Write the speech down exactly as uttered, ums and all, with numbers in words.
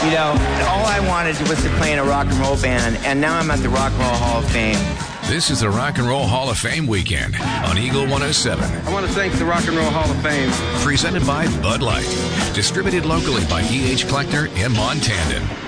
You know, all I wanted was to play in a rock and roll band, and now I'm at the Rock and Roll Hall of Fame. This is the Rock and Roll Hall of Fame weekend on Eagle one oh seven. I want to thank the Rock and Roll Hall of Fame. Presented by Bud Light. Distributed locally by E H. Kleckner and Montandon.